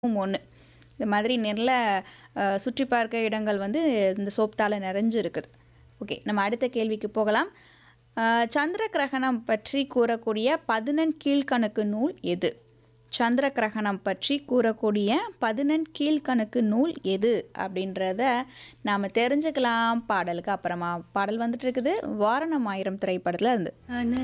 ஒன்று. இந்த மாதிரி நல்ல சுற்றி பார்க்க இடங்கள் வந்து இந்த சோப்தால நிறைஞ்சு இருக்குது. ஓகே, நம்ம அடுத்த கேள்விக்கு போகலாம். சந்திர கிரகணம் பற்றி கூறக்கூடிய 11 கீழ்கணக்கு நூல் எது? சந்திர கிரகணம் பற்றி கூறக்கூடிய 11 கீழ்கணக்கு நூல் எது அப்படின்றத நாம் தெரிஞ்சுக்கலாம் பாடலுக்கு அப்புறமா. பாடல் வந்துட்டு இருக்குது வாரணம் ஆயிரம் திரைப்படத்தில் இருந்து.